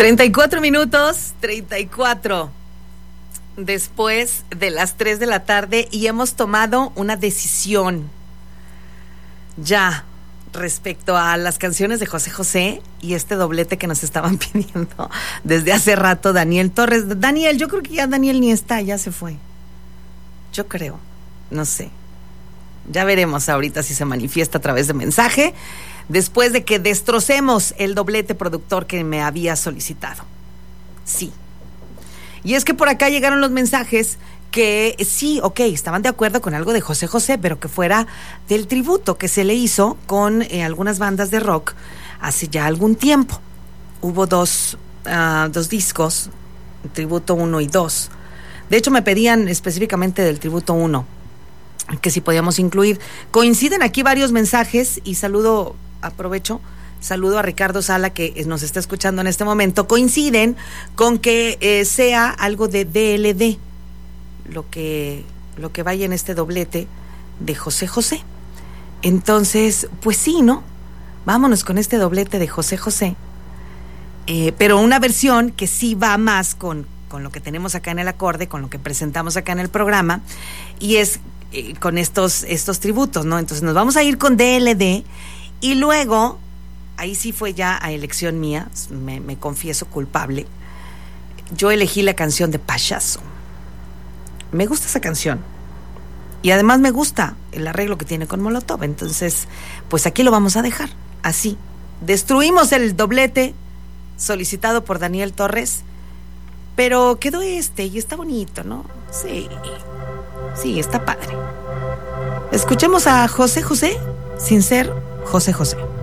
34 minutos, 34 después de las 3 de la tarde y hemos tomado una decisión ya respecto a las canciones de José José y este doblete que nos estaban pidiendo desde hace rato Daniel Torres. Daniel, yo creo que ya Daniel ni está, ya se fue. Yo creo, no sé. Ya veremos ahorita si se manifiesta a través de mensaje, después de que destrocemos el doblete productor que me había solicitado. Sí. Y es que por acá llegaron los mensajes que sí, ok, estaban de acuerdo con algo de José José, pero que fuera del tributo que se le hizo con algunas bandas de rock hace ya algún tiempo. Hubo dos discos, tributo 1 y 2. De hecho, me pedían específicamente del tributo 1, que si podíamos incluir. Coinciden aquí varios mensajes y aprovecho a Ricardo Sala, que nos está escuchando en este momento. Coinciden con que sea algo de DLD, lo que vaya en este doblete de José José. Entonces, pues sí, ¿no? Vámonos con este doblete de José José, pero una versión que sí va más con lo que tenemos acá en el acorde, con lo que presentamos acá en el programa, y es con estos tributos, ¿no? Entonces nos vamos a ir con DLD y luego, ahí sí fue ya a elección mía, me confieso culpable, yo elegí la canción de Payaso. Me gusta esa canción y además me gusta el arreglo que tiene con Molotov. Entonces, pues aquí lo vamos a dejar así. Destruimos el doblete solicitado por Daniel Torres, pero quedó y está bonito, ¿no? Sí, está padre. Escuchemos a José José sin ser José José.